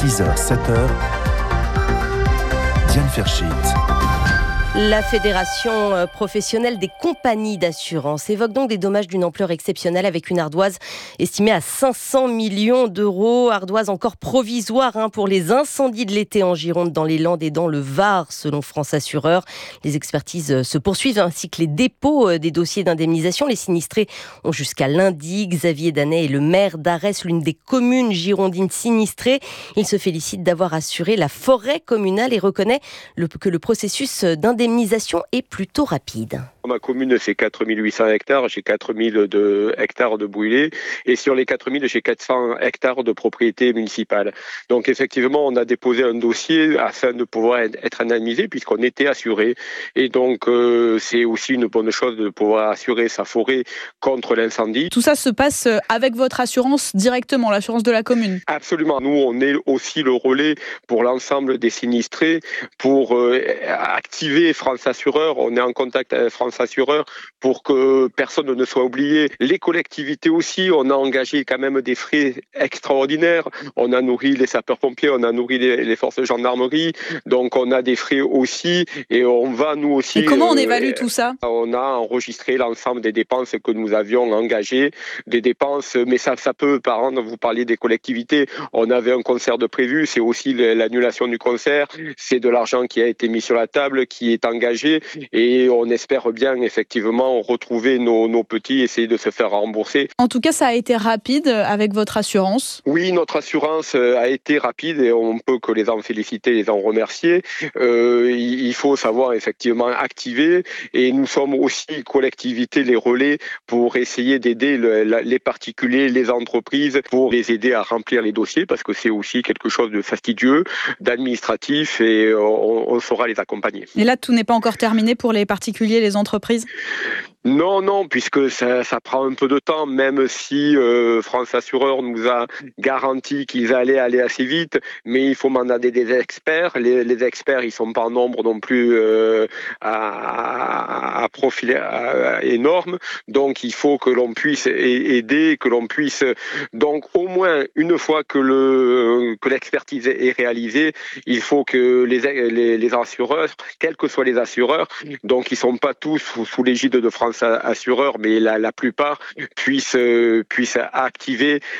6h, 7h, Diane Ferschit. La Fédération professionnelle des compagnies d'assurance évoque donc des dommages d'une ampleur exceptionnelle avec une ardoise estimée à 500 millions d'euros. Ardoise encore provisoire pour les incendies de l'été en Gironde, dans les Landes et dans le Var, selon France Assureur. Les expertises se poursuivent ainsi que les dépôts des dossiers d'indemnisation. Les sinistrés ont jusqu'à lundi. Xavier Danet est le maire d'Arès, l'une des communes girondines sinistrées. Il se félicite d'avoir assuré la forêt communale et reconnaît que le processus d'indemnisation est plutôt rapide. Ma commune, c'est 4800 hectares. J'ai 4000 hectares de brûlés. Et sur les 4000, j'ai 400 hectares de propriété municipale. Donc, effectivement, on a déposé un dossier afin de pouvoir être indemnisé puisqu'on était assuré. Et donc, c'est aussi une bonne chose de pouvoir assurer sa forêt contre l'incendie. Tout ça se passe avec votre assurance directement, l'assurance de la commune? Absolument. Nous, on est aussi le relais pour l'ensemble des sinistrés pour activer France Assureur. On est en contact avec France Assureur pour que personne ne soit oublié. Les collectivités aussi, on a engagé quand même des frais extraordinaires. On a nourri les sapeurs-pompiers, on a nourri les forces de gendarmerie. Donc on a des frais aussi et on va nous aussi... Et comment on évalue tout ça? On a enregistré l'ensemble des dépenses que nous avions engagées, des dépenses, mais ça peut, par exemple, vous parliez des collectivités, on avait un concert de prévu, c'est aussi l'annulation du concert, c'est de l'argent qui a été mis sur la table, qui est engagé et on espère bien effectivement retrouver nos petits, essayer de se faire rembourser. En tout cas, ça a été rapide avec votre assurance? Oui, notre assurance a été rapide et on peut que les en féliciter, les en remercier. Il faut savoir effectivement activer et nous sommes aussi collectivités, les relais pour essayer d'aider les particuliers, les entreprises, pour les aider à remplir les dossiers parce que c'est aussi quelque chose de fastidieux, d'administratif et on saura les accompagner. Et là, tout n'est pas encore terminé pour les particuliers, les entreprises? Non, puisque ça prend un peu de temps, même si France Assureur nous a garanti qu'ils allaient aller assez vite, mais il faut mandater des experts. Les experts, ils sont pas en nombre non plus à profil énorme, donc il faut que l'on puisse aider, que l'on puisse donc au moins une fois que l'expertise est réalisée, il faut que les assureurs, quels que soient les assureurs, donc ils sont pas tous sous l'égide de France Assureur, mais la plupart puissent activer